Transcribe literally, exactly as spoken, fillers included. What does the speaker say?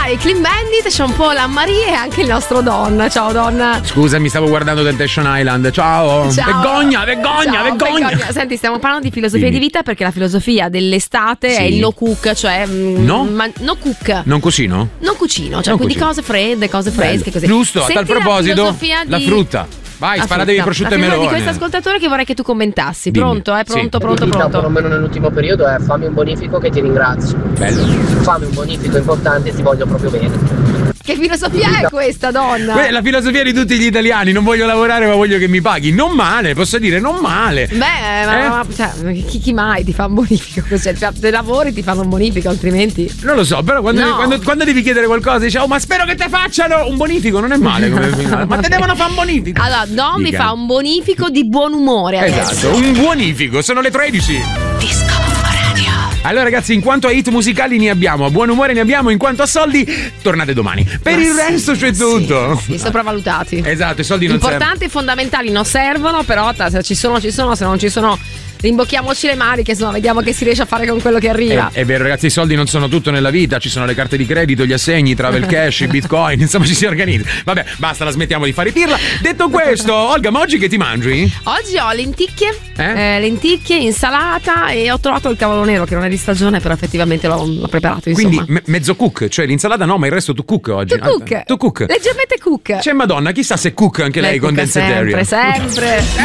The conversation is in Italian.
Dai, Clean Bandit, c'è un po' la Maria e anche il nostro Don. Ciao Don. Scusa, mi stavo guardando Temptation Island. Ciao. Ciao. Vergogna, vergogna, Ciao, vergogna. vergogna. Senti, stiamo parlando di filosofia Dimmi. di vita perché la filosofia dell'estate Sì. è il no cook, cioè mm, No? ma- no cook. Non cucino? Non cucino, cioè Non quindi cucino. cose fredde, cose fresche, così. Giusto, a Senti tal proposito, la, filosofia la di... frutta. Vai, La sparatevi frutta. prosciutto La e filosofia melone. di questo ascoltatore che vorrei che tu commentassi. Dimmi. Pronto, eh? Pronto, Sì. pronto, Vita, pronto. perlomeno nell'ultimo periodo, è fammi un bonifico che ti ringrazio. Bello. Fammi un bonifico importante, ti voglio proprio bene. Che filosofia è questa, donna? Que- la filosofia di tutti gli italiani, non voglio lavorare ma voglio che mi paghi. Non male, posso dire, non male. Beh, ma, Eh? ma- cioè, chi, chi mai ti fa un bonifico così? Cioè, se lavori ti fanno un bonifico, altrimenti. Non lo so, però quando, No. quando- quando devi chiedere qualcosa dici, oh, ma spero che te facciano un bonifico, non è male come finale. Ma te devono fare un bonifico. Allora, Don mi Dica. fa un bonifico di buon umore adesso. Esatto, un buonifico, sono le tredici. Disco Radio. Allora ragazzi, in quanto a hit musicali ne abbiamo, a buon umore ne abbiamo, in quanto a soldi tornate domani. Per Ma il sì, resto c'è sì, tutto. Sì, sopravvalutati. Esatto, i soldi non servono. Importanti e fondamentali non servono, però ta- se ci sono, ci sono, se non ci sono, rimbocchiamoci le maniche, insomma, vediamo che si riesce a fare con quello che arriva. È, è vero ragazzi, i soldi non sono tutto nella vita, ci sono le carte di credito, gli assegni, i travel cash, i bitcoin, insomma ci si organizza. Vabbè, basta, la smettiamo di fare pirla. Detto questo, Olga, ma oggi che ti mangi? Oggi ho lenticchie, Eh? eh, lenticchie, insalata e ho trovato il cavolo nero che non è di stagione, però effettivamente l'ho, l'ho preparato, insomma. Quindi me- mezzo cook, cioè l'insalata no, ma il resto tu cook oggi. Tu cook. Ah, tu cook. Leggermente cook. C'è Madonna, chissà se cook anche lei, Lei con cooka Dance Area. sempre, sempre.